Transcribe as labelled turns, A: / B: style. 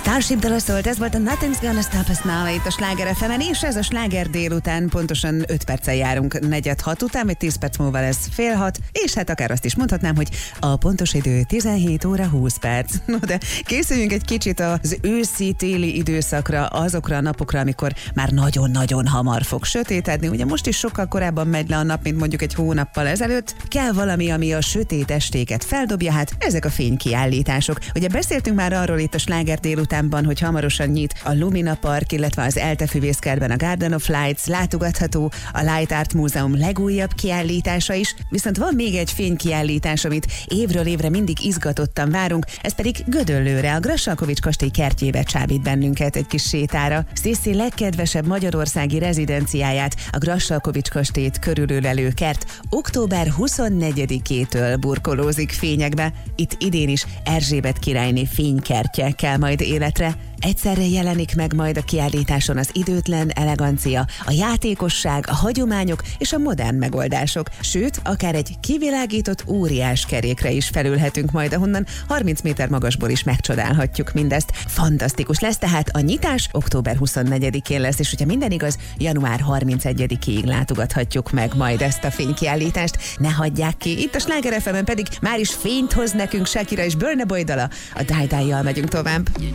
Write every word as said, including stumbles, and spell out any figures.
A: Starship dala szólt, ez volt a Nothing's Gonna Stop Us Now itt a Sláger ef emen, és ez a Sláger délután, pontosan öt perccel járunk negyed hat után, vagy tíz perc múlva lesz fél hat, és hát akár azt is mondhatnám, hogy a pontos idő tizenhét óra húsz perc. No de készüljünk egy kicsit az őszi-téli időszakra, azokra a napokra, amikor már nagyon-nagyon hamar fog sötétedni. Ugye most is sokkal korábban megy le a nap, mint mondjuk egy hónappal ezelőtt. Kell valami, ami a sötét estéket feldobja, hát ezek a fénykiállítások. Ugye beszéltünk már arról itt a Sláger délutánban, hogy hamarosan nyit a Lumina Park, illetve az ELTE füvészkertben a Garden of Lights, látogatható a Light Art Múzeum legújabb kiállítása is, viszont van még egy fénykiállítás, amit évről évre mindig izgatottan várunk, ez pedig Gödöllőre, a Grassalkovich kastély kertjébe csábít bennünket egy kis sétára. Sziszi legkedvesebb magyarországi rezidenciáját, a Grassalkovich kastélyt körülölelő kert október huszonnegyedikétől burkolózik fényekbe. Itt idén is Erzsébet királyné fénykertje kell majd életre. Egyszerre jelenik meg majd a kiállításon az időtlen elegancia, a játékosság, a hagyományok és a modern megoldások. Sőt, akár egy kivilágított óriás kerékre is felülhetünk majd, ahonnan harminc méter magasból is megcsodálhatjuk mindezt. Fantasztikus lesz, tehát a nyitás október huszonnegyedikén lesz, és hogyha minden igaz, január harmincegyedikéig látogathatjuk meg majd ezt a fénykiállítást. Ne hagyják ki, itt a Sláger ef emen pedig már is fényt hoz nekünk Shakira és Burna Boy dala. A Die Die-jal megyünk tovább.